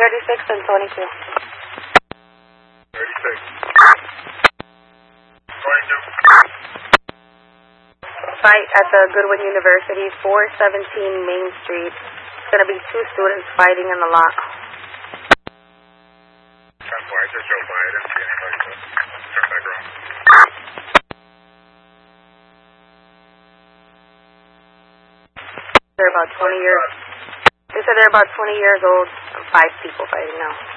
36 and 22. 36. 22. Fight at the Goodwin University, 417 Main Street. It's going to be 2 students fighting in the lot. I just drove by. I didn't see anybody, so turn back around. They're about 20 years. They said they're about 20 years old. 5 people fighting now.